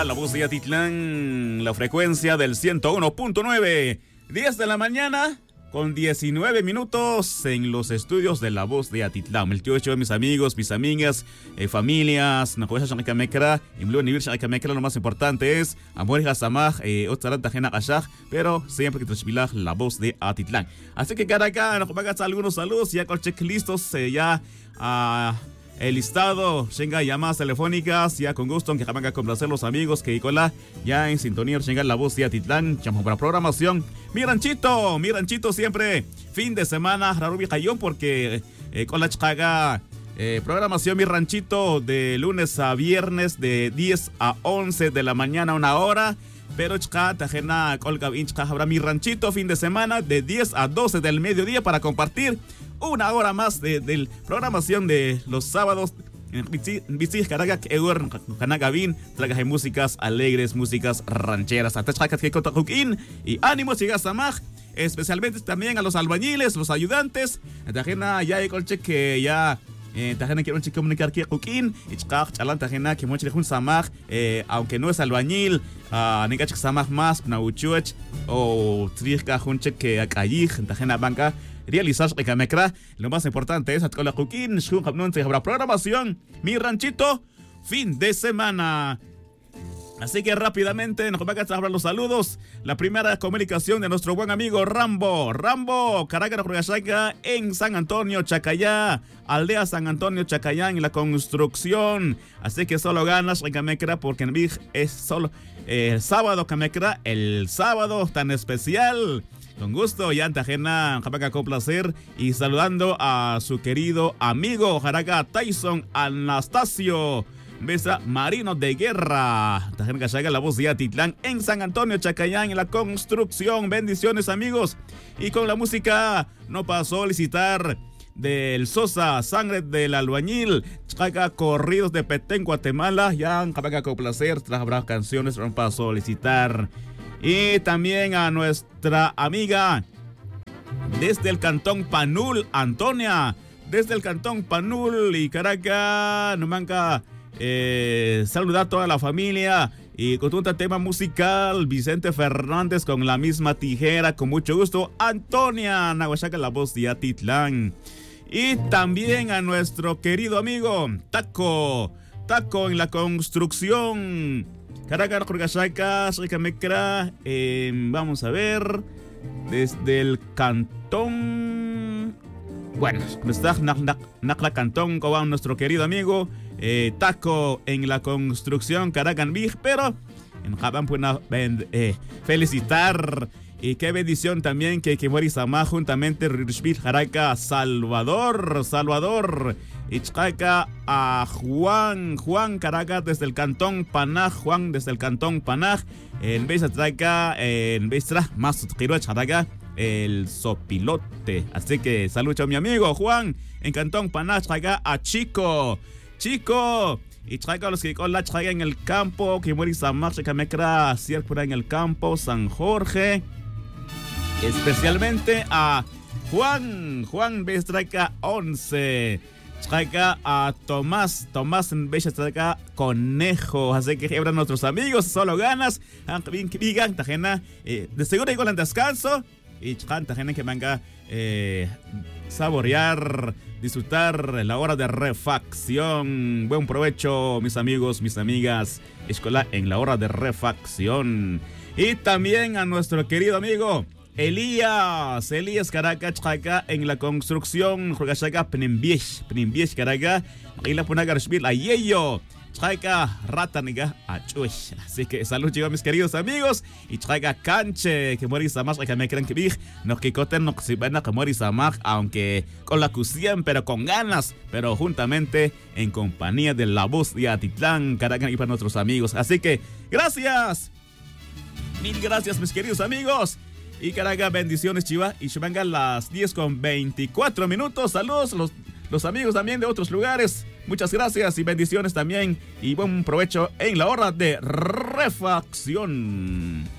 La Voz de Atitlán, la frecuencia del 101.9, 10 de la mañana con 19 minutos en los estudios de La Voz de Atitlán. El tío hecho, mis amigos, mis amigas, familias, lo más importante es amor y hasamaj, pero siempre que te La Voz de Atitlán. Así que cara acá nos pagas algunos saludos ya con checklistos ya el listado, tenga llamadas telefónicas, ya con gusto, aunque jamás complacer los amigos que Icola ya en sintonía, tenga La Voz de Atitlán, llamo para programación. Mi ranchito siempre, fin de semana, Rarubi Jayón, porque con la chaga programación Mi Ranchito de lunes a viernes de 10 a 11 de la mañana, 1 hora. Pero habrá Mi Ranchito fin de semana de 10 a 12 del mediodía para compartir 1 hora más de programación de los sábados. Traga músicas alegres, músicas rancheras. Y ánimos y gasamaj, especialmente también a los albañiles, los ayudantes. Ya hay colche que ya tajena quiero comunicar que Joaquín y chalan tajena que mucho un samaj, aunque no es albañil, ningach samaj más nauchuch o trija junche que acayij tajena banca realizar lo más importante es con la Joaquín habrá programación Mi Ranchito fin de semana. Así que rápidamente nos vamos a hablar los saludos. La primera comunicación de nuestro buen amigo Rambo, Caracas en San Antonio, Chacayá, aldea San Antonio, Chacayá, en la construcción. Así que solo ganas, porque en Big es solo sábado, Camecra, el sábado tan especial. Con gusto, Yantajena, Japaca con placer. Y saludando a su querido amigo Jaraca Tyson Anastasio Besa Marino de Guerra. Tajena Chaga, La Voz de Atitlán en San Antonio, Chacayán, en la construcción. Bendiciones, amigos. Y con la música no pasó a solicitar del Sosa, Sangre del Albañil, Chaga, Corridos de Petén, Guatemala. Ya, Japaca con placer. Tras habrá canciones no pasó a solicitar. Y también a nuestra amiga desde el Cantón Panul, Antonia, desde el Cantón Panul y Caracas, Numanca, saludar a toda la familia y con un tema musical, Vicente Fernández con La Misma Tijera, con mucho gusto, Antonia, Nahuachaca, La Voz de Atitlán. Y también a nuestro querido amigo Taco en la construcción. Caracas, vamos a ver, desde el cantón, bueno, está Nacla Cantón, con nuestro querido amigo Taco en la construcción, Caracas, pero en Japón pueden felicitar. Y qué bendición también que Morisama juntamente Rishbit Jaraca Salvador y Chaca a Juan Caracas desde el Cantón Panaj, Juan desde el Cantón Panaj, en vez de Traca, en vez de más giro Characa el sopilote. Así que saludo a mi amigo Juan en Cantón Panaj, Chaca a Chico y traiga a los que con la traiga en el campo, que Morisama Chaca Mecra, Cierpura en el campo, San Jorge. Especialmente a Juan Bestraca 11. Traca a Tomás en Bestraca Conejo. Así que hebran nuestros amigos, solo ganas. Digan, tajena, de seguro igual en descanso. Y tajena que venga saborear, disfrutar la hora de refacción. Buen provecho, mis amigos, mis amigas. Escola en la hora de refacción. Y también a nuestro querido amigo Elías Caracas, Chaca, en la construcción, Chaca, Penimbiech, Caracas, y la Punagarshbil, Ayeyo, Chaca, Rataniga, Achush. Así que salud, chicos, mis queridos amigos, y Chaca Canche, que Moris Samach, que me creen que vi, no que coten, no que se van a Moris Samach, aunque con la cusión, pero con ganas, pero juntamente en compañía de La Voz de Atitlán, Caracas, y para nuestros amigos. Así que, gracias, mil gracias, mis queridos amigos. Y Caracas, bendiciones, Chiva. Y vengan las 10:24. Saludos los amigos también de otros lugares. Muchas gracias y bendiciones también. Y buen provecho en la hora de refacción.